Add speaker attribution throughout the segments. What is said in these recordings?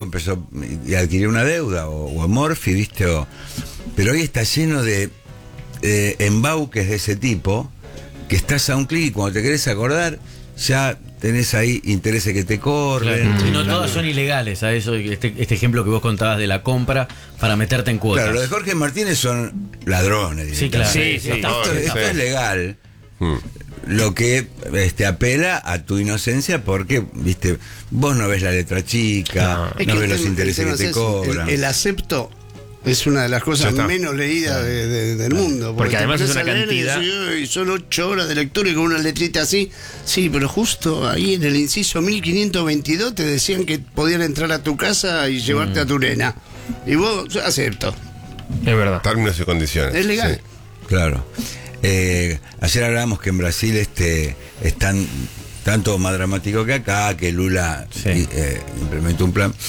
Speaker 1: empezó y adquirió una deuda, o Morphy, ¿viste? Pero hoy está lleno de embauques de ese tipo, que estás a un clic y cuando te querés acordar, ya tenés ahí intereses que te corren.
Speaker 2: Claro. Y no todas son ilegales, a eso, este ejemplo que vos contabas de la compra para meterte en cuotas.
Speaker 1: Claro, lo de Jorge Martínez son ladrones.
Speaker 2: Sí, claro.
Speaker 1: Esto es legal. Lo que apela a tu inocencia porque, viste, vos no ves la letra chica, no ves los intereses que te cobran.
Speaker 3: El acepto es una de las cosas menos leídas del mundo.
Speaker 4: Porque además es una cantidad.
Speaker 3: Y son 8 horas de lectura y con una letrita así. Sí, pero justo ahí en el inciso 1522 te decían que podían entrar a tu casa y llevarte a tu nena. Y vos, yo acepto.
Speaker 4: Es verdad.
Speaker 5: Términos y condiciones.
Speaker 3: Es legal.
Speaker 5: Sí.
Speaker 1: Claro. Ayer hablábamos que en Brasil están tanto más dramático que acá, que Lula implementó un plan.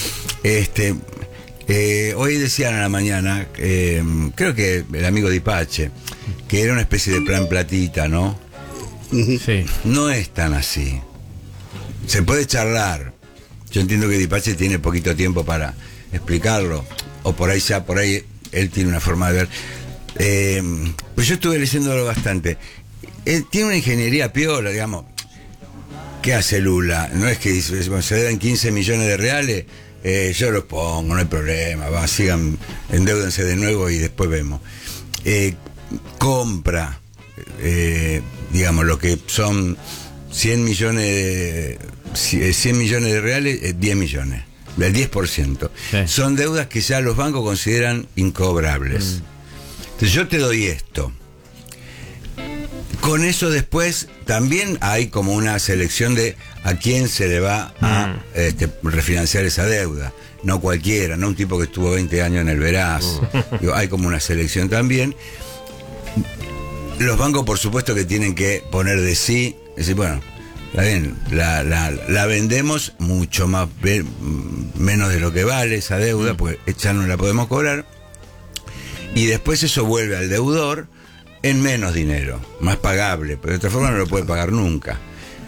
Speaker 1: Hoy decían a la mañana, creo que el amigo Dipache, que era una especie de plan platita, ¿no?
Speaker 2: Sí.
Speaker 1: No es tan así. Se puede charlar. Yo entiendo que Dipache tiene poquito tiempo para explicarlo, o por ahí él tiene una forma de ver. Pues yo estuve leyéndolo bastante. Él tiene una ingeniería piola, digamos. ¿Qué hace Lula? No es que dice, se deben 15 millones de reales, yo los pongo, no hay problema, sigan, endeudense de nuevo y después vemos. Compra, digamos, lo que son 100 millones de reales, 10 millones, del 10%.
Speaker 2: Sí.
Speaker 1: Son deudas que ya los bancos consideran incobrables. Entonces yo te doy esto. Con eso después también hay como una selección de a quién se le va a refinanciar esa deuda. No cualquiera, no un tipo que estuvo 20 años en el Veraz. Digo, hay como una selección también. Los bancos, por supuesto, que tienen que poner de sí, decir, bueno, está bien, la vendemos mucho más, menos de lo que vale esa deuda, porque ya no la podemos cobrar. Y después eso vuelve al deudor en menos dinero, más pagable, pero de otra forma no lo puede pagar nunca.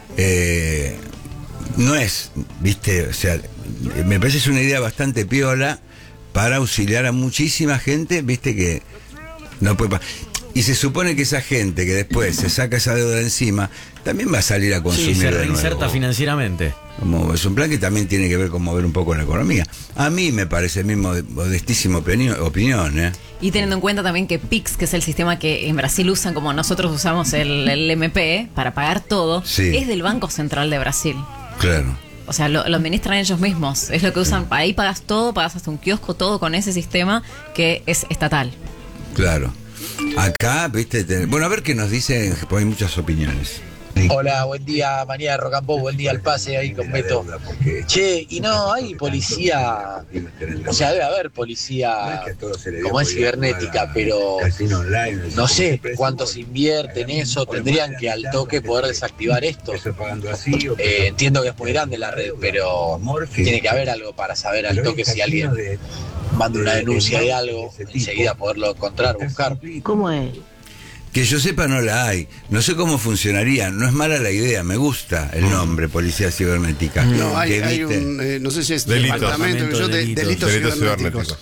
Speaker 1: No es, viste, o sea, me parece es una idea bastante piola para auxiliar a muchísima gente, viste, que no puede pagar. Y se supone que esa gente que después se saca esa deuda de encima también va a salir a consumir
Speaker 2: se
Speaker 1: de
Speaker 2: reinserta
Speaker 1: nuevo.
Speaker 2: financieramente.
Speaker 1: Como es un plan que también tiene que ver con mover un poco la economía. A mí me parece mi modestísima opinión, ¿eh?
Speaker 6: Y teniendo en cuenta también que Pix, que es el sistema que en Brasil usan como nosotros usamos el MP para pagar todo,
Speaker 1: Sí.
Speaker 6: es del Banco Central de Brasil.
Speaker 1: Claro.
Speaker 6: O sea, lo administran ellos mismos. Es lo que usan. Ahí pagas todo, pagas hasta un kiosco, todo con ese sistema que es estatal.
Speaker 1: Claro. Acá, viste, bueno, a ver qué nos dicen, porque hay muchas opiniones.
Speaker 7: Hola, buen día, María de Rocambó, buen día al pase ahí con Beto. Che, y no hay policía, o sea, debe haber policía como es cibernética, pero no sé cuánto se invierte en eso, tendrían que al toque poder desactivar esto. Entiendo que es muy grande la red, pero tiene que haber algo para saber al toque si alguien manda una denuncia de algo, enseguida poderlo encontrar, buscar.
Speaker 8: ¿Cómo es?
Speaker 1: Que yo sepa no la hay. No sé cómo funcionaría. No es mala la idea. Me gusta el nombre, Policía Cibernética.
Speaker 3: No, hay
Speaker 1: Que
Speaker 3: un, no sé si es
Speaker 5: Delitos.
Speaker 3: departamento que yo delitos cibernéticos.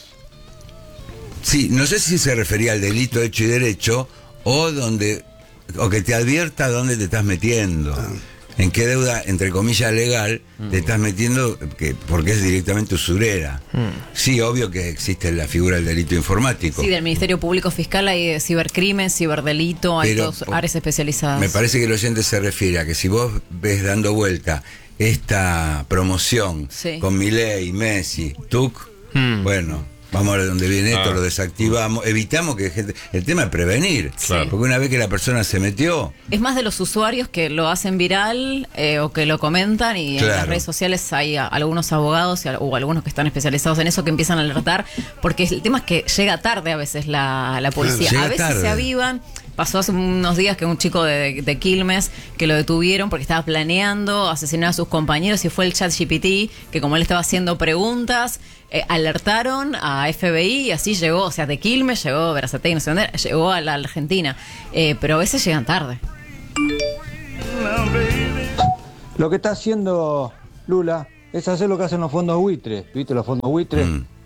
Speaker 1: Sí, no sé si se refería al delito hecho y derecho o que te advierta dónde te estás metiendo. En qué deuda, entre comillas, legal te estás metiendo, porque es directamente usurera. Sí, obvio que existe la figura del delito informático.
Speaker 6: Sí, del Ministerio Público Fiscal hay cibercrimen, ciberdelito, hay
Speaker 1: Pero,
Speaker 6: todas áreas especializadas.
Speaker 1: Me parece que el oyente se refiere a que si vos ves dando vuelta esta promoción con Milei, Messi, Tuc, bueno, vamos a ver de dónde viene esto, lo desactivamos, evitamos que gente... El tema es prevenir, porque una vez que la persona se metió...
Speaker 6: Es más de los usuarios que lo hacen viral o que lo comentan y en las redes sociales hay algunos abogados o algunos que están especializados en eso que empiezan a alertar, porque el tema es que llega tarde a veces la policía.
Speaker 1: Llega
Speaker 6: a veces
Speaker 1: tarde.
Speaker 6: se avivan. Pasó hace unos días que un chico de Quilmes que lo detuvieron porque estaba planeando asesinar a sus compañeros y fue el ChatGPT que como él estaba haciendo preguntas, alertaron a FBI y así llegó, o sea, de Quilmes llegó a Berazategui, no sé dónde, llegó a la Argentina. Pero a veces llegan tarde.
Speaker 9: Lo que está haciendo Lula
Speaker 5: es hacer lo que hacen los fondos buitres. ¿Viste los fondos buitres?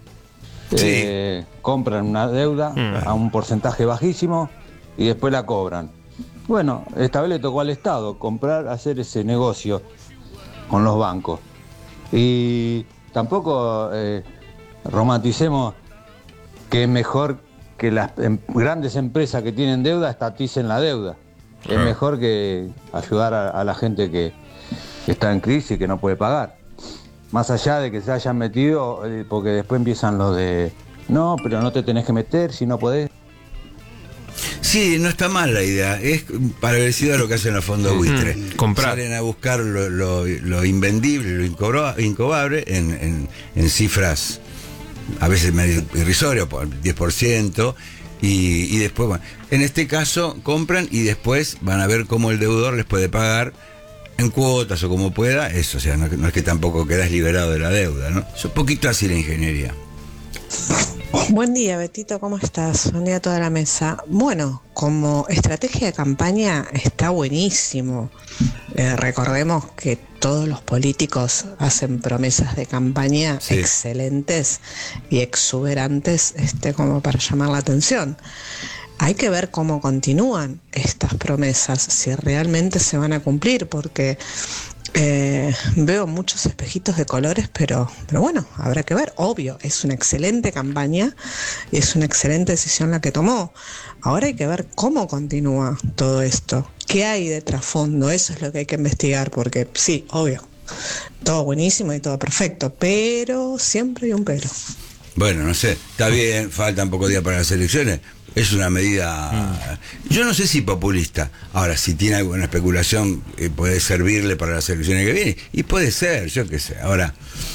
Speaker 5: Compran una deuda a un porcentaje bajísimo y después la cobran. Bueno, esta vez le tocó al Estado hacer ese negocio con los bancos. Y tampoco romanticemos que es mejor que las grandes empresas que tienen deuda estaticen la deuda. Es mejor que ayudar a la gente que está en crisis y que no puede pagar. Más allá de que se hayan metido, porque después empiezan los de no, pero no te tenés que meter si no podés.
Speaker 1: Sí, no está mal la idea. Es parecido a lo que hacen los fondos buitres.
Speaker 4: Comprar.
Speaker 1: Salen a buscar lo invendible, lo incobrable en cifras a veces medio irrisorio, por 10%, y después, bueno, en este caso compran y después van a ver cómo el deudor les puede pagar en cuotas o como pueda, eso, o sea, no es que tampoco quedas liberado de la deuda, ¿no? Es un poquito así la ingeniería.
Speaker 8: Buen día, Betito, ¿cómo estás? Buen día a toda la mesa. Bueno, como estrategia de campaña está buenísimo. Recordemos que todos los políticos hacen promesas de campaña excelentes y exuberantes, como para llamar la atención. Hay que ver cómo continúan estas promesas, si realmente se van a cumplir, porque veo muchos espejitos de colores, pero bueno, habrá que ver. Obvio, es una excelente campaña y es una excelente decisión la que tomó. Ahora hay que ver cómo continúa todo esto, qué hay de trasfondo. Eso es lo que hay que investigar, porque sí, obvio, todo buenísimo y todo perfecto, pero siempre hay un pero.
Speaker 1: Bueno, no sé, está bien, faltan pocos días para las elecciones. Es una medida, yo no sé si populista. Ahora, si tiene alguna especulación, puede servirle para las elecciones que vienen. Y puede ser, yo qué sé. Ahora,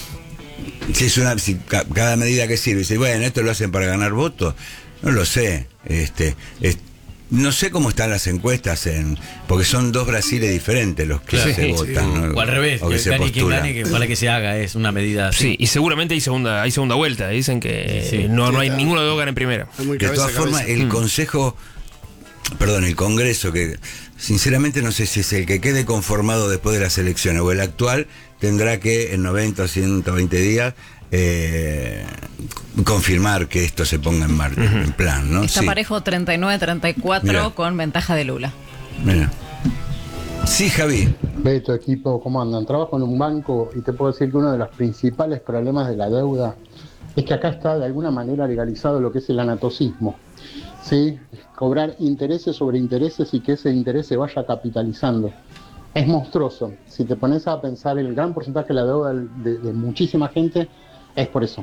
Speaker 1: si cada medida que sirve, dice, bueno, esto lo hacen para ganar votos, no lo sé. No sé cómo están las encuestas, porque son dos Brasiles diferentes los que se votan. ¿no?
Speaker 2: O al revés,
Speaker 1: o que se
Speaker 2: gane quien
Speaker 1: postulan.
Speaker 2: gane, que para que se haga, es una medida así.
Speaker 4: Sí, y seguramente hay segunda vuelta. Dicen que no hay ninguno de dos gana en primera.
Speaker 1: De todas formas, el Consejo, el Congreso, que sinceramente no sé si es el que quede conformado después de las elecciones o el actual, tendrá que en 90 o 120 días confirmar que esto se ponga en marcha, en plan, ¿no?
Speaker 6: Está parejo 39-34 con ventaja de Lula.
Speaker 1: Mira. Sí, Javi.
Speaker 9: Beto, equipo, ¿cómo andan? Trabajo en un banco y te puedo decir que uno de los principales problemas de la deuda es que acá está de alguna manera legalizado lo que es el anatocismo, ¿sí? Cobrar intereses sobre intereses y que ese interés se vaya capitalizando. Es monstruoso. Si te pones a pensar, el gran porcentaje de la deuda de muchísima gente es por eso.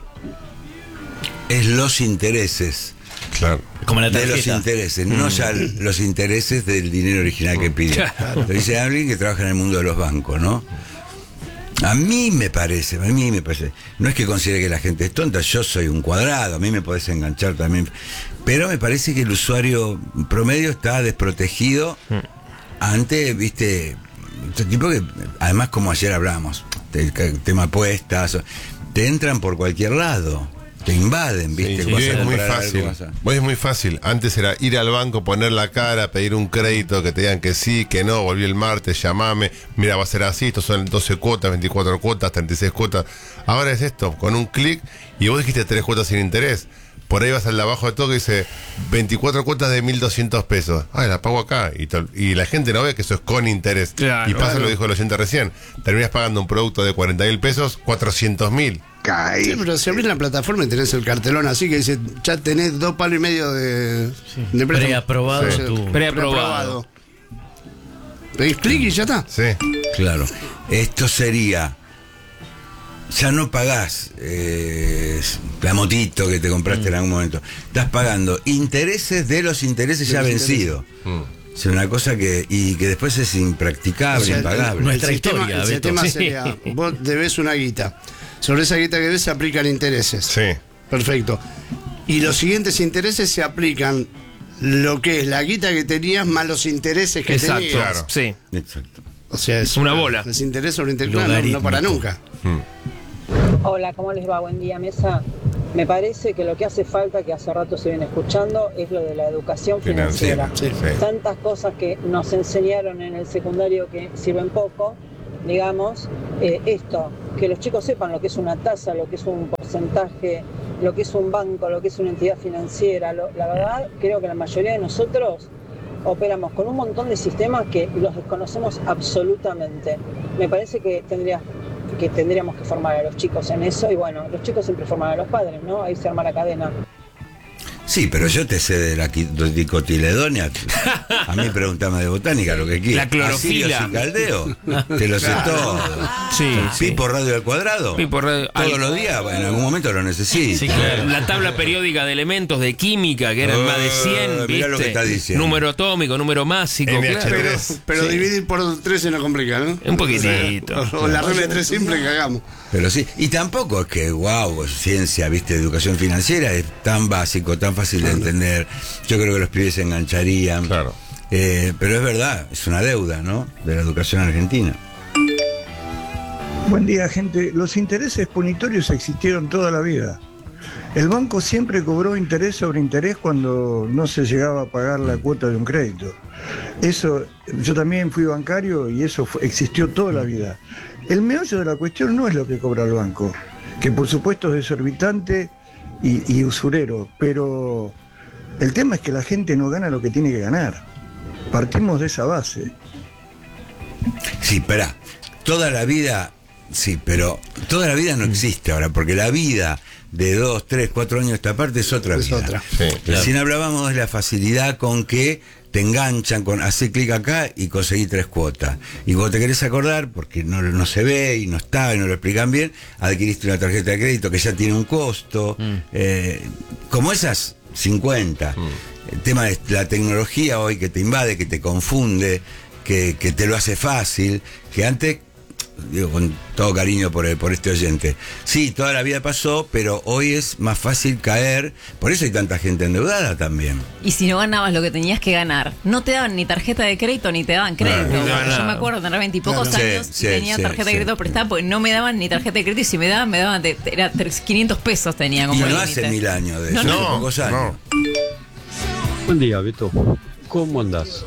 Speaker 1: Es los intereses.
Speaker 4: Claro.
Speaker 2: Como la
Speaker 1: de
Speaker 2: tarjeta.
Speaker 1: los intereses, no ya los intereses del dinero original que pide. Lo dice alguien que trabaja en el mundo de los bancos, ¿no? A mí me parece, no es que considere que la gente es tonta, yo soy un cuadrado, a mí me podés enganchar también, pero me parece que el usuario promedio está desprotegido ante, viste, este tipo que, además como ayer hablamos, el tema apuestas, te entran por cualquier lado. Te invaden, ¿viste?
Speaker 10: Sí, es muy fácil. Es muy fácil. Antes era ir al banco, poner la cara, pedir un crédito, que te digan que sí, que no, volví el martes, llamame, mira, va a ser así, estos son 12 cuotas, 24 cuotas, 36 cuotas. Ahora es esto, con un clic, y vos dijiste 3 cuotas sin interés. Por ahí vas al de abajo de todo que dice 24 cuotas de 1.200 pesos. Ah, la pago acá. Y la gente no ve que eso es con interés. Claro, y pasa, lo dijo el oyente recién. Terminas pagando un producto de 40.000 pesos, 400.000.
Speaker 3: Sí, pero si abrís la plataforma y tenés el cartelón así que dice, ya tenés 2,5 palos de préstamo.
Speaker 2: Preaprobado.
Speaker 3: Sí. Preaprobado. Pedís clic y ya está.
Speaker 1: Sí, claro. Esto sería, ya no pagás la motito que te compraste en algún momento. Estás pagando intereses de los intereses ya vencidos. Es una cosa que después es impracticable,
Speaker 3: o sea,
Speaker 1: impagable.
Speaker 2: Nuestra historia,
Speaker 3: el tema sería, vos debés una guita. Sobre esa guita que debes se aplican intereses.
Speaker 10: Sí.
Speaker 3: Perfecto. Y los siguientes intereses se aplican lo que es la guita que tenías más los intereses que tenías.
Speaker 10: Claro.
Speaker 4: Sí.
Speaker 1: Exacto.
Speaker 3: O sea, es
Speaker 4: una bola.
Speaker 3: Es interés sobre interés, no para nunca.
Speaker 11: Hola, ¿cómo les va? Buen día, mesa. Me parece que lo que hace falta, que hace rato se viene escuchando, es lo de la educación financiera.
Speaker 3: Sí.
Speaker 11: Tantas cosas que nos enseñaron en el secundario que sirven poco, digamos, esto, que los chicos sepan lo que es una tasa, lo que es un porcentaje, lo que es un banco, lo que es una entidad financiera. La verdad, creo que la mayoría de nosotros operamos con un montón de sistemas que los desconocemos absolutamente. Me parece que tendríamos que formar a los chicos en eso, y bueno, los chicos siempre forman a los padres, ¿no? Ahí se arma la cadena.
Speaker 1: Sí, pero yo te sé de la dicotiledónea. A mí pregúntame de botánica lo que quieras.
Speaker 4: La clorofila.
Speaker 1: Asirios y caldeo. Te lo sé todo.
Speaker 4: Sí,
Speaker 1: Pi por radio al cuadrado.
Speaker 4: Pi por radio.
Speaker 1: Todos los días, en algún momento lo necesito.
Speaker 4: Sí, claro. La tabla periódica de elementos de química, que eran más de 100, ¿viste?
Speaker 1: Mirá lo que está diciendo.
Speaker 4: Número atómico, número másico.
Speaker 3: Pero
Speaker 4: Sí.
Speaker 3: dividir por 3 se nos complica, ¿no?
Speaker 4: Un poquitito.
Speaker 3: O la regla de 3 simple que hagamos.
Speaker 1: Pero sí, y tampoco es que, wow, ciencia, viste, educación financiera es tan básico, tan fácil de entender. Yo creo que los pibes se engancharían.
Speaker 10: Claro.
Speaker 1: Pero es verdad, es una deuda, ¿no? De la educación argentina.
Speaker 12: Buen día, gente. Los intereses punitorios existieron toda la vida. El banco siempre cobró interés sobre interés cuando no se llegaba a pagar la cuota de un crédito. Eso, yo también fui bancario y eso existió toda la vida. El meollo de la cuestión no es lo que cobra el banco, que por supuesto es exorbitante y usurero, pero el tema es que la gente no gana lo que tiene que ganar. Partimos de esa base.
Speaker 1: Sí, espera, toda la vida, sí, pero toda la vida no existe ahora, porque la vida de 2, 3, 4 años esta parte es otra vida.
Speaker 3: Otra.
Speaker 10: Sí,
Speaker 1: Recién hablábamos de la facilidad con que te enganchan con hacer clic acá y conseguir 3 cuotas. Y vos te querés acordar, porque no se ve y no está y no lo explican bien, adquiriste una tarjeta de crédito que ya tiene un costo, como esas 50. El tema de la tecnología hoy que te invade, que te confunde, que te lo hace fácil, que antes, digo con todo cariño por este oyente, sí, toda la vida pasó, pero hoy es más fácil caer, por eso hay tanta gente endeudada también.
Speaker 6: Y si no ganabas lo que tenías que ganar, no te daban ni tarjeta de crédito ni te daban crédito. Yo me acuerdo tener 20 y pocos años y tenía tarjeta de crédito prestada porque no me daban ni tarjeta de crédito, y si me daban, era 500 pesos tenía como
Speaker 1: y no
Speaker 6: límite.
Speaker 1: hace 1000 años de eso,
Speaker 6: No,
Speaker 1: hace pocos años.
Speaker 13: Buen día, Beto. ¿Cómo andás?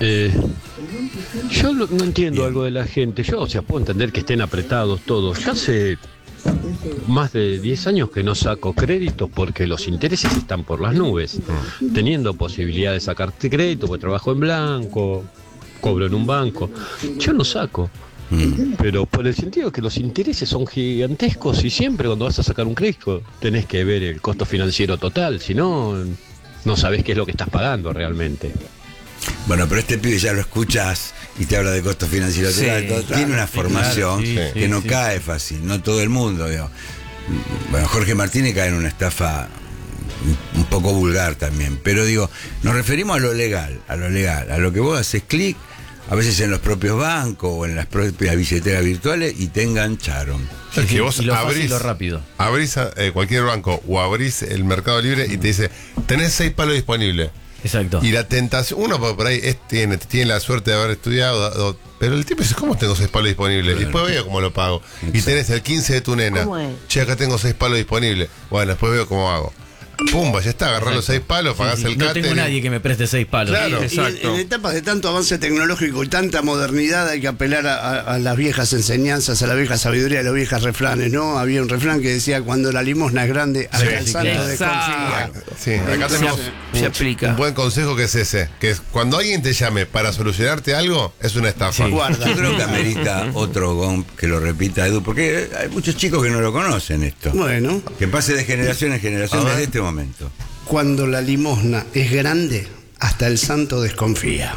Speaker 13: Yo no entiendo algo de la gente. Yo, puedo entender que estén apretados todos. Ya hace más de 10 años que no saco créditos porque los intereses están por las nubes. Teniendo posibilidad de sacarte crédito, porque trabajo en blanco, cobro en un banco. Yo no saco. Pero por el sentido que los intereses son gigantescos y siempre cuando vas a sacar un crédito tenés que ver el costo financiero total. Si no, no sabés qué es lo que estás pagando realmente.
Speaker 1: Bueno, pero este pibe ya lo escuchas y te habla de costo financiero.
Speaker 4: Sí,
Speaker 1: tiene una formación que no cae fácil, no todo el mundo. Digo. Bueno, Jorge Martínez cae en una estafa un poco vulgar también, pero digo, nos referimos a lo legal, a lo que vos haces clic, a veces en los propios bancos o en las propias billeteras virtuales y te engancharon.
Speaker 10: Es que vos
Speaker 2: y lo fácil
Speaker 10: abrís,
Speaker 2: y lo rápido.
Speaker 10: Abrís cualquier banco o abrís el Mercado Libre y te dice, tenés 6 palos disponibles.
Speaker 2: Exacto.
Speaker 10: Y la tentación, uno por ahí tiene la suerte de haber estudiado, pero el tipo dice, ¿cómo tengo 6 palos disponibles? Y después veo cómo lo pago. Y tenés el 15 de tu nena. Che, acá tengo 6 palos disponibles. Bueno, después veo cómo hago. Pumba, ya está, agarrás los 6 palos, pagás el
Speaker 2: No
Speaker 10: catering.
Speaker 2: tengo nadie que me preste 6 palos.
Speaker 10: Claro,
Speaker 3: En etapas de tanto avance tecnológico y tanta modernidad hay que apelar a las viejas enseñanzas, a la vieja sabiduría, a los viejos refranes, ¿no? Había un refrán que decía, cuando la limosna es grande, hasta el santo desconfía.
Speaker 10: Sí, acá tenemos
Speaker 4: se aplica.
Speaker 10: un buen consejo que es ese, que es cuando alguien te llame para solucionarte algo, es una estafa.
Speaker 1: Sí. Yo creo que amerita otro GOM que lo repita Edu, porque hay muchos chicos que no lo conocen esto.
Speaker 3: Bueno.
Speaker 1: Que pase de generación en generación desde este momento.
Speaker 3: Cuando la limosna es grande, hasta el santo desconfía.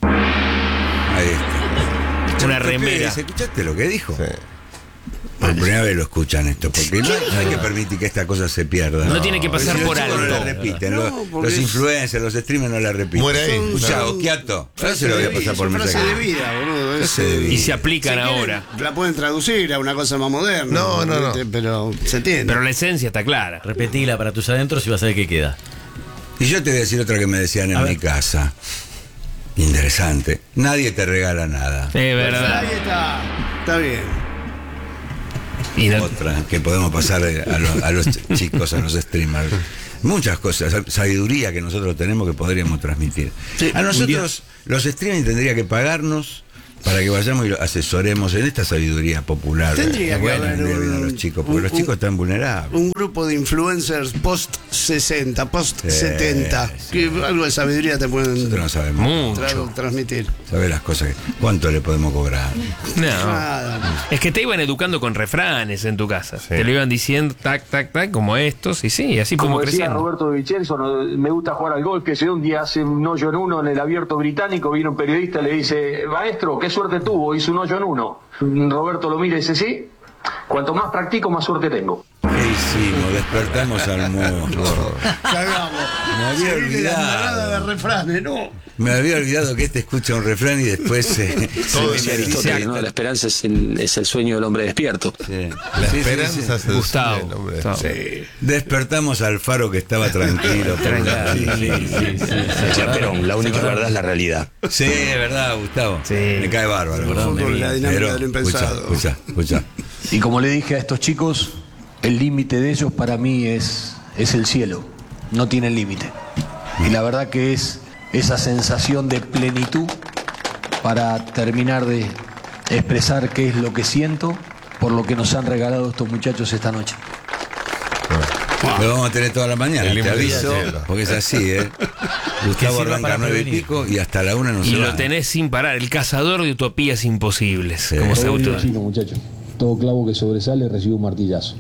Speaker 1: Ahí está.
Speaker 4: Una remera.
Speaker 1: ¿Escuchaste lo que dijo? Sí. Por primera vez lo escuchan esto, porque no hay que permitir que esta cosa se pierda.
Speaker 4: No tiene que pasar por alto.
Speaker 1: No la repiten, los influencers, los streamers no la repiten.
Speaker 10: Muere ahí.
Speaker 1: Escuchá, Occhiato, no se lo voy a pasar por
Speaker 3: frase
Speaker 1: mensaje.
Speaker 3: de vida, boludo.
Speaker 4: Y se aplican ahora.
Speaker 3: La pueden traducir a una cosa más moderna.
Speaker 10: No.
Speaker 3: Pero se entiende.
Speaker 4: Pero la esencia está clara.
Speaker 2: Repetila para tus adentros y vas a ver qué queda.
Speaker 1: Y yo te voy a decir otra que me decían en mi casa. Interesante. Nadie te regala nada.
Speaker 4: Es verdad.
Speaker 3: Ahí está bien.
Speaker 4: Y
Speaker 1: otra que podemos pasar a los chicos, a los streamers. Muchas cosas, sabiduría que nosotros tenemos que podríamos transmitir.
Speaker 3: Sí,
Speaker 1: a nosotros los streaming tendría que pagarnos para que vayamos y lo asesoremos en esta sabiduría popular.
Speaker 3: Tendría que haber
Speaker 1: a los chicos, porque los chicos están vulnerables.
Speaker 3: Un grupo de influencers post 60, post 70, que algo de sabiduría te pueden
Speaker 1: Nosotros no sabemos
Speaker 3: transmitir.
Speaker 1: Saber las cosas. ¿Cuánto le podemos cobrar?
Speaker 4: No. Es que te iban educando con refranes en tu casa. Te lo iban diciendo tac, tac, tac, como estos, y sí, así
Speaker 14: como
Speaker 4: como
Speaker 14: decía
Speaker 4: creciendo.
Speaker 14: Roberto de Vicenzo, me gusta jugar al golf, que si un día hace un hoyo en uno en el abierto británico, viene un periodista y le dice, maestro, qué suerte tuvo, hizo un hoyo en uno. Roberto lo mira y dice, sí, cuanto más practico, más suerte tengo.
Speaker 1: ¿Qué hicimos? Despertamos al monstruo.
Speaker 3: Cagamos.
Speaker 1: Me había olvidado.
Speaker 3: De refranes, ¿no?
Speaker 1: Me había olvidado que escucha un refrán y después
Speaker 15: todo decía Aristóteles, ¿no? La esperanza es el sueño del hombre despierto.
Speaker 10: La esperanza es el
Speaker 4: Gustavo.
Speaker 10: sueño del hombre despierto.
Speaker 1: Despertamos al Faro que estaba tranquilo.
Speaker 15: Perón, la única verdad es la realidad.
Speaker 1: Sí, es verdad, Gustavo. Me cae bárbaro.
Speaker 3: La dinámica del impensado.
Speaker 1: Escucha.
Speaker 16: Y como le dije a estos chicos, el límite de ellos para mí es el cielo. No tienen límite. Y la verdad que es esa sensación de plenitud para terminar de expresar qué es lo que siento por lo que nos han regalado estos muchachos esta noche.
Speaker 1: Lo vamos a tener toda la mañana,
Speaker 10: El
Speaker 1: te
Speaker 10: límite
Speaker 1: aviso,
Speaker 10: del cielo.
Speaker 1: porque es así, Gustavo arranca 9:00 y hasta la 1 no se
Speaker 4: Y
Speaker 1: va.
Speaker 4: lo tenés sin parar, el cazador de utopías imposibles, como se
Speaker 16: Todo
Speaker 4: auto.
Speaker 16: chino, muchachos. Todo clavo que sobresale recibe un martillazo.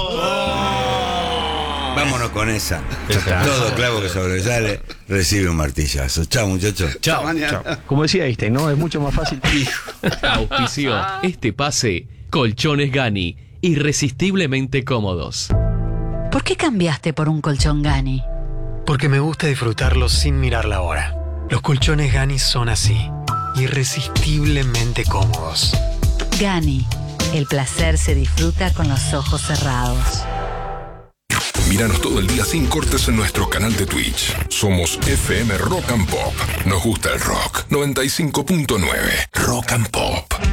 Speaker 1: Vámonos con esa. Todo clavo que sobresale recibe un martillazo. Chao, muchachos.
Speaker 3: Chao.
Speaker 16: Como decía Einstein, ¿no? Es mucho más fácil.
Speaker 17: Auspició este pase Colchones Gani, irresistiblemente cómodos.
Speaker 18: ¿Por qué cambiaste por un colchón Gani?
Speaker 19: Porque me gusta disfrutarlos sin mirar la hora. Los colchones Gani son así, irresistiblemente cómodos.
Speaker 18: Gani, el placer se disfruta con los ojos cerrados.
Speaker 20: Míranos todo el día sin cortes en nuestro canal de Twitch. Somos FM Rock and Pop. Nos gusta el rock. 95.9 Rock and Pop.